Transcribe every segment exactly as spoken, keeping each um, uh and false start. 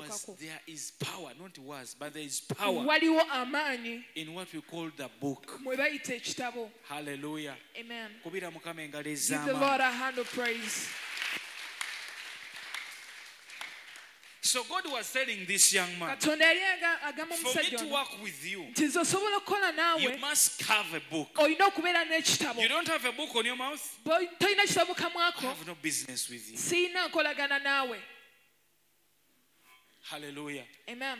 kututuukako. there is power, not was, but there is power Waliwo amaanyi in what we call the book. mwe bayita ekitabo. Hallelujah. Amen. Kubira Mukama engalo Give the ez'amaanyi. Lord a hand of praise. So God was telling this young man, Katonda yali agamba for me omusajja to ono work with you, nti nze osobola okukola you naawe must have a book. olina okubeera n'ekitabo. You don't have a book on your mouth? Bwe tolina kitabo mu I kamwako have no business with you. siina nkolagana naawe. Hallelujah. Amen.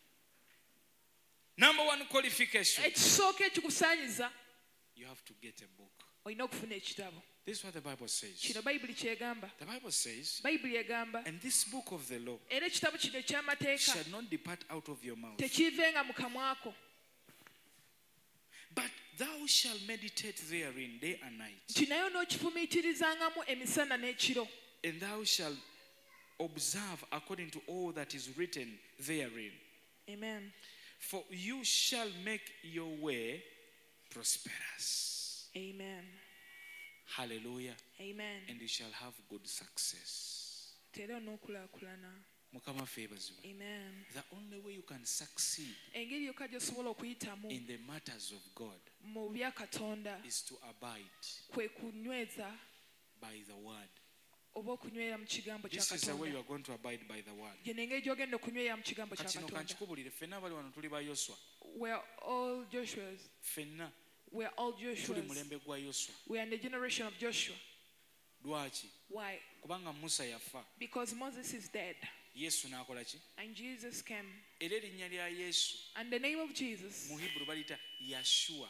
Number one qualification, Ekisooka ekikusaanyiza you have to get a book. olina okufuna ekitabo. This is what the Bible says. Kino bayibuli kyegamba. The Bible says, Bayibuli egamba and this book of the law era ekitabo kino eky'amateeka shall not depart out of your mouth, tekiivenga mu kamwako, but thou shalt meditate therein day and night, nti naye onookifumiitirizangamu emisana n'ekiro, and thou shalt observe according to all that is written therein. Amen. For you shall make your way prosperous. Amen. Hallelujah. Amen. And you shall have good success. Tera onookulaakulana. Mukama favors you. Amen. The only way you can succeed Engeri yokka gy'osobola okuyitamu in the matters of God mu bya Katonda is to abide kwe kunyweza by the word. oba okunywera mu kigambo kya This is the way you Katonda. are going to abide by the word. Gye n'engeri gy'ogenda okunywera mu kigambo kya Kati no Katonda. kankikubulire, ffenna abali wano tuli ba Yoswa. We're all Joshua's. Ffenna We're all tuli Joshua's. mulembe gwa Yoswa. We are in the generation of Joshua. Lwaki? Why? Kubanga Musa yafa. Because Moses is dead Yesu n'akola ki? and Jesus came. Era erinnya lya Yesu And the name of Jesus, mu Hebrew baliyita Yashua.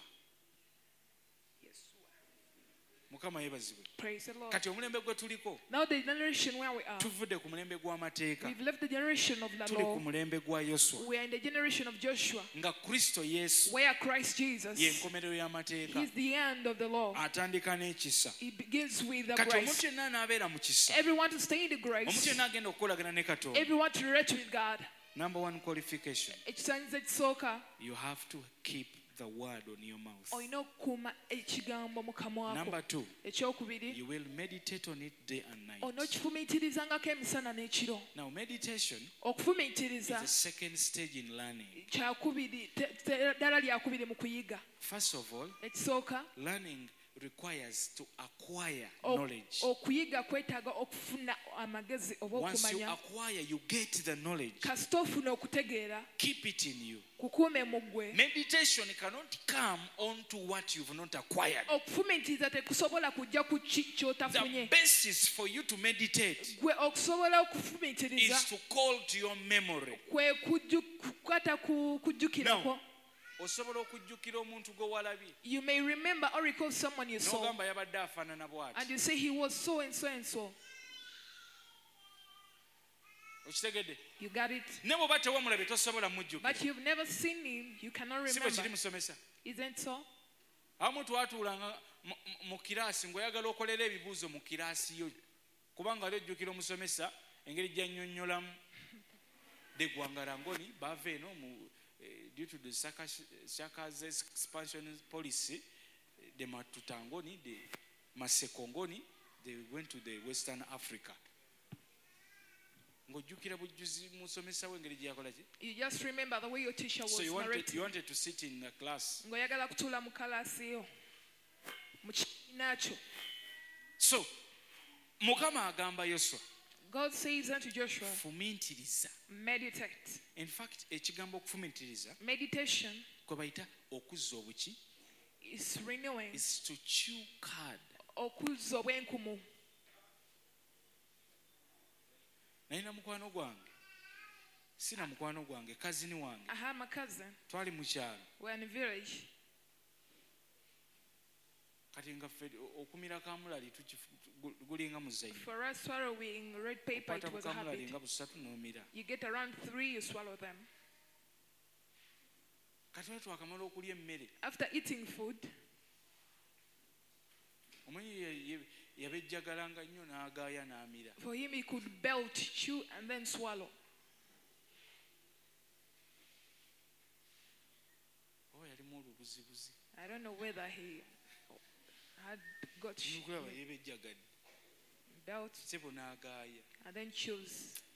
Mukama yeebazibwe. praise the Lord. Kati omulembe gwe tuliko Now the generation where we are, tuvudde ku mulembe gw'amateeka, we've left the generation of the tuli ku law. mulembe gwa Yoswa. We are in the generation of Joshua, Nga Kristo Yesu where Christ Jesus ye nkomerero y'amateeka, is the end of the law. atandika n'ekisa. It begins with the Kati grace. omuntu yenna anaabeera mu kisa, Everyone to stay in the omuntu grace. yenna agenda okukolagana ne Katonda. Everyone to relate with God. Number one qualification, Ekisaanyizo ekisooka, you have to keep the word on your mouth. olina okukuuma ekigambo mu kamwa Number ko. two, Ekyokubiri, you will meditate on it day and night. onookifumiitirizangako emisana n'ekiro. Now, meditation is Okufumiitiriza the second stage in learning. kyakubiri, te- te- ddala lyakubiri mu kuyiga. First of all, Ekisooka, learning requires to acquire o- knowledge. okuyiga kwetaaga okufuna amagezi oba Once you okumanya. acquire, you get the knowledge. Kasita ofuna okutegeera, Keep it in you. kukuume mu ggwe. Meditation cannot come onto what you've not acquired. Okufumiitiriza tekusobola kujja ku ki The ky'otafunye. basis for you to meditate Gwe okusobola okufumiitiriza is to call to your memory. kwe kujju- kukwata ku kujjukirako. Now, osobola okujjukira omuntu gwe walabye You may remember or recall someone you saw n'ogamba yabadde afaanana bw'ati. and you say he was so and so and so. Okitegedde? You got it? Ne bw'oba tewamulabye tosobola mujjukira. But you've never seen him, you cannot Si bwe kiri remember. musomesa. Isn't so? Abamu twatuulanga mu- mu- mu kiraasi ng'oyagala okolera ebibuuzo mu kiraasi yo kubanga ali ojjukira omusomesa engeri gy'annyonnyolamu de Gwangarangoni baava eno mu eh, due to the Shaka's Shaka's expansion policy, the Matutangoni, the Masekongoni, they went to the Western Africa. Ng'ojjukira bujjuzi musomesa we engeri gye yakola ki? You just remember the way your teacher was So you wanted, narrating. you wanted to sit in the class. Ng'oyagala kutuula mu kalaasi yo mu kibiina kyo. So Mukama agamba Yoswa, God says unto Joshua, fumiitiriza. meditate. In fact, ekigambo okufumiitiriza Meditation kwe bayita okuzza obuki is renewing, is to chew cud. okuzza obwenkumu. Nalina mukwano gwange, sina mukwano gwange, kazini wange, I have my cousin. twali mu kyalo. We're in a village. Kati nga ffe okumira kamulali gulinga muzayiro. For us, swallowing red paper, Okwata it was ku a kamulali habit. nga busatu n'omira. You get around three, you swallow them. Kati bwe twakamala okulya emmere, After eating food, omanyi yabejjagalanga nnyo n'agaaya n'amira. for him, he could belt, chew, and then swallow. Oba yalimu olubuzibuzi. I don't know whether he had got ch- Nkulaba yeebejjagadde. belt Ssebo n'agaaya. and then chews.